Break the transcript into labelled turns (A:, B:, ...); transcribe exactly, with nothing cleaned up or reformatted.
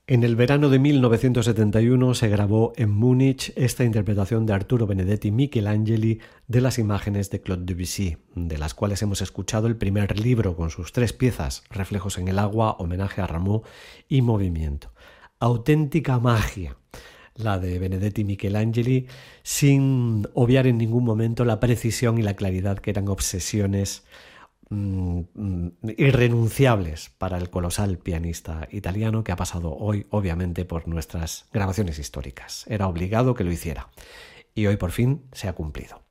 A: En el verano de mil novecientos setenta y uno se grabó en Múnich esta interpretación de Arturo Benedetti Michelangeli de las imágenes de Claude Debussy, de las cuales hemos escuchado el primer libro con sus tres piezas, Reflejos en el agua, Homenaje a Rameau y Movimiento. Auténtica magia, la de Benedetti Michelangeli, sin obviar en ningún momento la precisión y la claridad que eran obsesiones irrenunciables para el colosal pianista italiano que ha pasado hoy, obviamente, por nuestras grabaciones históricas. Era obligado que lo hiciera. Y hoy por fin se ha cumplido.